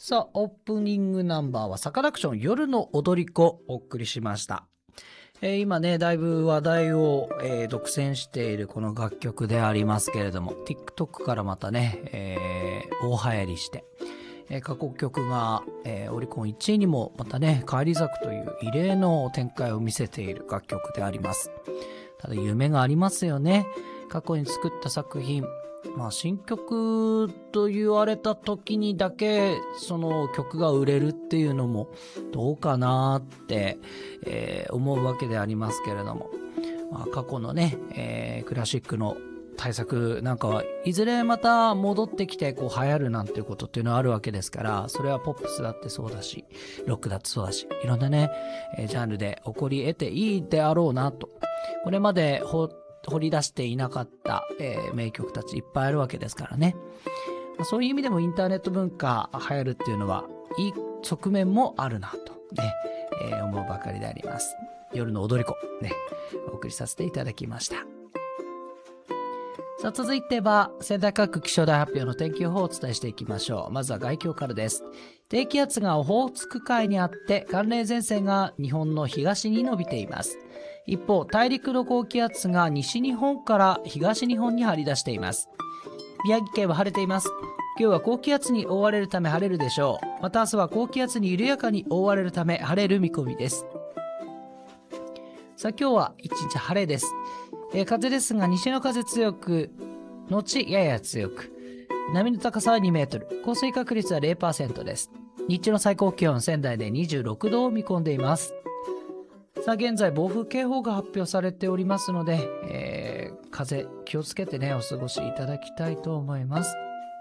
さあ、オープニングナンバーはサカナクション夜の踊り子お送りしました。今ね、だいぶ話題を、独占しているこの楽曲でありますけれども、TikTok からまたね、大流行りして、過去曲が、オリコン1位にもまたね、返り咲くという異例の展開を見せている楽曲であります。ただ夢がありますよね。過去に作った作品、新曲と言われた時にだけその曲が売れるっていうのもどうかなって、思うわけでありますけれども、過去のね、クラシックの大作なんかはいずれまた戻ってきてこう流行るなんていうことっていうのはあるわけですから、それはポップスだってそうだし、ロックだってそうだし、いろんなね、ジャンルで起こり得ていいであろうなと。これまで掘り出していなかった、名曲たちいっぱいあるわけですからね。そういう意味でもインターネット文化流行るっていうのはいい側面もあるなとね、思うばかりであります。夜の踊り子ね、お送りさせていただきました。さあ続いては仙台管区気象台発表の天気予報をお伝えしていきましょう。まずは概況からです。低気圧がオホーツク海にあって寒冷前線が日本の東に伸びています。一方、大陸の高気圧が西日本から東日本に張り出しています。宮城県は晴れています。今日は高気圧に覆われるため晴れるでしょう。また明日は高気圧に緩やかに覆われるため晴れる見込みです。さあ今日は一日晴れです。風ですが西の風強く、後やや強く、波の高さは2メートル、降水確率は 0% です。日中の最高気温仙台で26度を見込んでいます。さあ現在暴風警報が発表されておりますので、風気をつけてねお過ごしいただきたいと思います。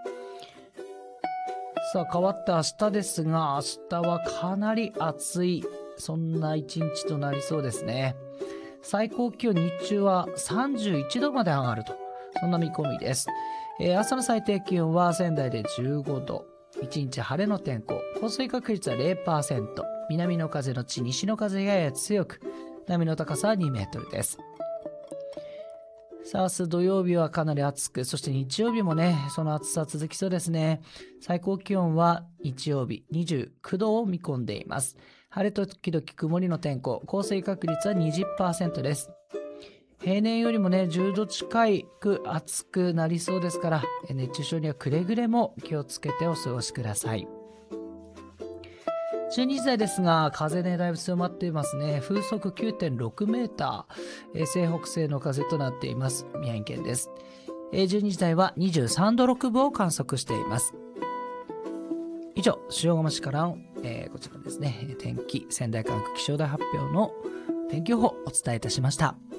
さあ変わって明日ですが、明日はかなり暑い、そんな一日となりそうですね。最高気温日中は31度まで上がると、そんな見込みです。朝の最低気温は仙台で15度、一日晴れの天候、降水確率は 0%、南の風のち西の風やや強く、波の高さは2メートルです。さあ明日土曜日はかなり暑く、そして日曜日もねその暑さ続きそうですね。最高気温は日曜日29度を見込んでいます。晴れ時々曇りの天候、降水確率は 20% です。平年よりもね10度近く暑くなりそうですから、熱中症にはくれぐれも気をつけてお過ごしください。12時台ですが、風ねだいぶ強まっていますね。風速 9.6 メーター、西北西の風となっています。宮城県です。12時台は23度6分を観測しています。以上、塩釜市からの、こちらですね、天気仙台管区気象台発表の天気予報をお伝えいたしました。